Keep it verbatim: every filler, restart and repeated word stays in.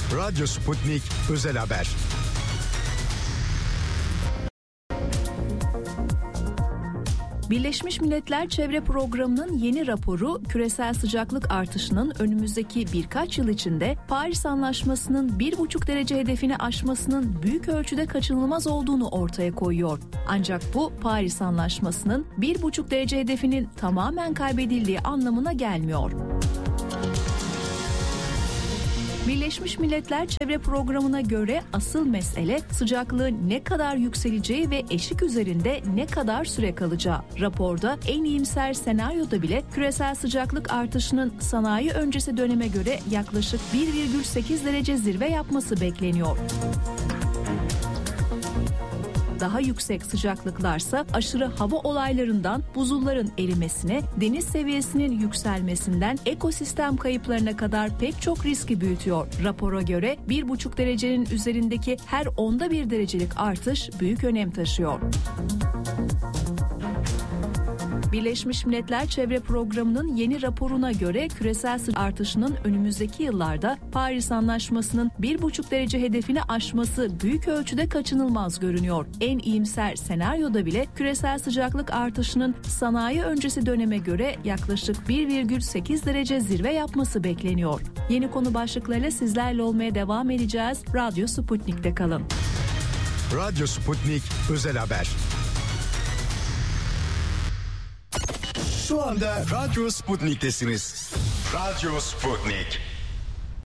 Radyo Sputnik Özel Haber. Birleşmiş Milletler Çevre Programı'nın yeni raporu, küresel sıcaklık artışının önümüzdeki birkaç yıl içinde Paris Anlaşması'nın bir buçuk derece hedefini aşmasının büyük ölçüde kaçınılmaz olduğunu ortaya koyuyor. Ancak bu, Paris Anlaşması'nın bir buçuk derece hedefinin tamamen kaybedildiği anlamına gelmiyor. Birleşmiş Milletler Çevre Programı'na göre asıl mesele sıcaklığın ne kadar yükseleceği ve eşik üzerinde ne kadar süre kalacağı. Raporda en iyimser senaryoda bile küresel sıcaklık artışının sanayi öncesi döneme göre yaklaşık bir virgül sekiz derece zirve yapması bekleniyor. Daha yüksek sıcaklıklarsa aşırı hava olaylarından buzulların erimesine, deniz seviyesinin yükselmesinden ekosistem kayıplarına kadar pek çok riski büyütüyor. Rapora göre bir buçuk derecenin üzerindeki her onda bir derecelik artış büyük önem taşıyor. Birleşmiş Milletler Çevre Programı'nın yeni raporuna göre küresel sıcaklık artışının önümüzdeki yıllarda Paris Anlaşması'nın bir buçuk derece hedefini aşması büyük ölçüde kaçınılmaz görünüyor. En iyimser senaryoda bile küresel sıcaklık artışının sanayi öncesi döneme göre yaklaşık bir virgül sekiz derece zirve yapması bekleniyor. Yeni konu başlıklarıyla sizlerle olmaya devam edeceğiz. Radyo Sputnik'te kalın. Radyo Sputnik Özel Haber. Şu anda Radyo Sputnik'tesiniz. Radyo Sputnik.